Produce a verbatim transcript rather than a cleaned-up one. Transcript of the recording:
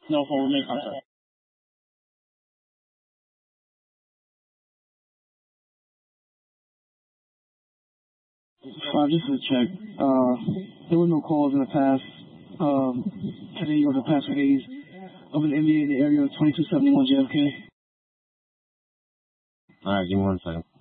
No, for remain contract. Uh, just to check, uh, there were no calls in the past, um, today or the past few days of an N B A in the area of twenty-two seventy-one J F K. Alright, give me one second.